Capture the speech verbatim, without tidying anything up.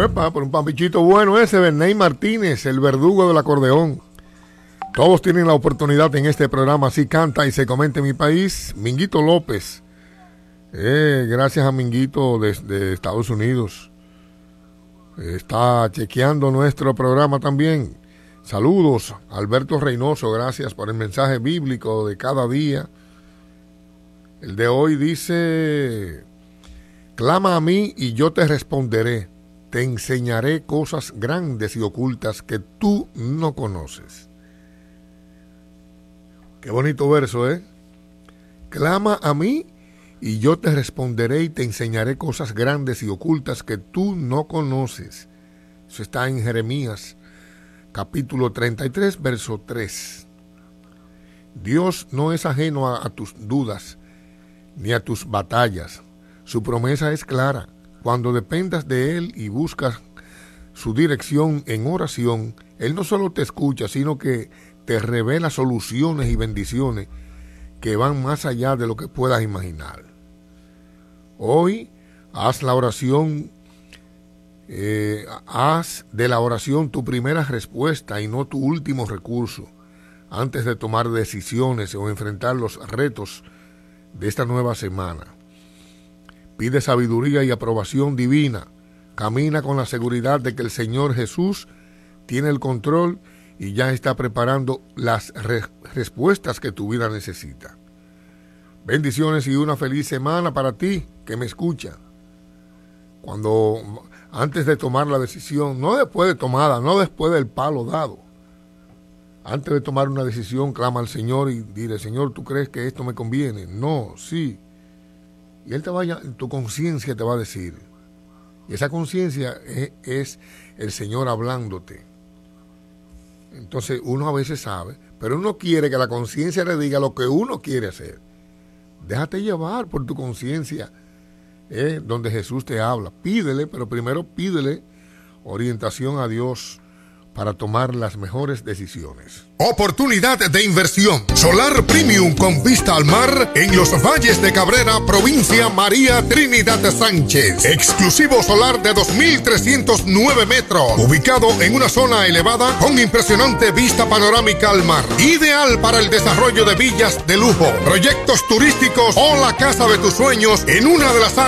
Uepa, por un pampichito bueno ese, Bernay Martínez, el verdugo del acordeón. Todos tienen la oportunidad en este programa, así canta y se comenta en mi país. Minguito López, eh, gracias a Minguito de, de Estados Unidos. Está chequeando nuestro programa también. Saludos, Alberto Reynoso, gracias por el mensaje bíblico de cada día. El de hoy dice: clama a mí y yo te responderé, te enseñaré cosas grandes y ocultas que tú no conoces. Qué bonito verso, ¿eh? Clama a mí y yo te responderé y te enseñaré cosas grandes y ocultas que tú no conoces. Eso está en Jeremías, capítulo treinta y tres, verso tres. Dios no es ajeno a, a tus dudas ni a tus batallas. Su promesa es clara. Cuando dependas de Él y buscas su dirección en oración, Él no solo te escucha, sino que te revela soluciones y bendiciones que van más allá de lo que puedas imaginar. Hoy, haz la oración, eh, haz de la oración tu primera respuesta y no tu último recurso, antes de tomar decisiones o enfrentar los retos de esta nueva semana. Pide sabiduría y aprobación divina. Camina con la seguridad de que el Señor Jesús tiene el control y ya está preparando las re- respuestas que tu vida necesita. Bendiciones y una feliz semana para ti que me escucha. Cuando, antes de tomar la decisión, no después de tomada, no después del palo dado, antes de tomar una decisión, clama al Señor y dile: Señor, ¿tú crees que esto me conviene? No, sí. Y Él te vaya, tu conciencia te va a decir. Y esa conciencia es, es el Señor hablándote. Entonces uno a veces sabe, pero uno quiere que la conciencia le diga lo que uno quiere hacer. Déjate llevar por tu conciencia, eh, donde Jesús te habla. Pídele, pero primero pídele orientación a Dios para tomar las mejores decisiones. Oportunidad de inversión. Solar Premium con vista al mar en los Valles de Cabrera, provincia María Trinidad Sánchez. Exclusivo solar de dos mil trescientos nueve metros, ubicado en una zona elevada con impresionante vista panorámica al mar. Ideal para el desarrollo de villas de lujo, proyectos turísticos o la casa de tus sueños en una de las áreas